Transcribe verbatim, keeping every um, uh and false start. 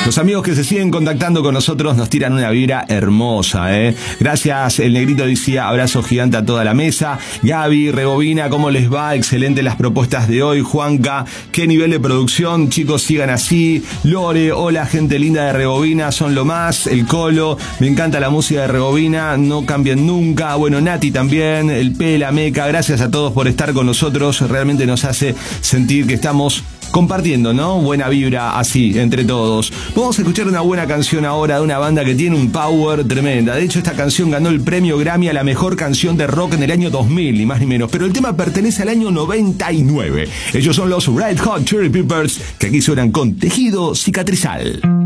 Los amigos que se siguen contactando con nosotros nos tiran una vibra hermosa, ¿eh? Gracias, el negrito decía, abrazo gigante a toda la mesa. Gaby, Rebobina, ¿cómo les va? Excelente las propuestas de hoy. Juanca, qué nivel de producción, chicos, sigan así. Lore, hola gente linda de Rebobina, son lo más. El Colo, me encanta la música de Rebobina, no cambien nunca. Bueno, Nati también, el P, la Meca, gracias a todos por estar con nosotros, realmente nos hace sentir que estamos compartiendo, ¿no? Buena vibra así, entre todos. Vamos a escuchar una buena canción ahora de una banda que tiene un power tremenda. De hecho, esta canción ganó el premio Grammy a la mejor canción de rock en el año dos mil, ni más ni menos. Pero el tema pertenece al año noventa y nueve. Ellos son los Red Hot Chili Peppers, que aquí suenan con Tejido Cicatrizal.